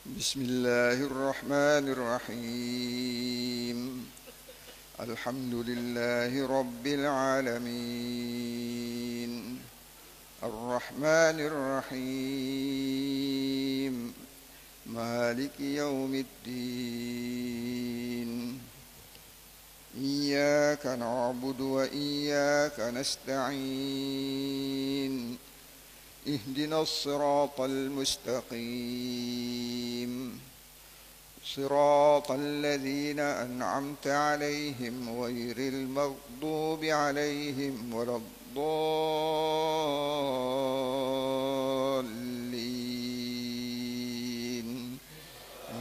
بسم الله الرحمن الرحيم. الحمد لله رب العالمين، الرحمن الرحيم، مالك يوم الدين. إياك نعبد وإياك نستعين، اهدنا الصراط المستقيم، صراط الذين أنعمت عليهم غير المغضوب عليهم ولا الضالين.